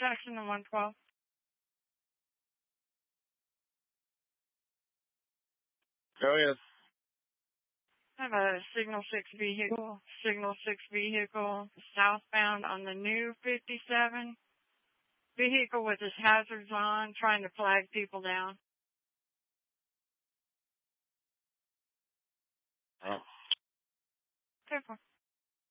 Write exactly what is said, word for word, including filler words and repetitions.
Jackson and one twelve. Go ahead. I have a Signal six vehicle, Signal six vehicle southbound on the new fifty-seven. Vehicle with his hazards on, trying to flag people down. Oh. Careful.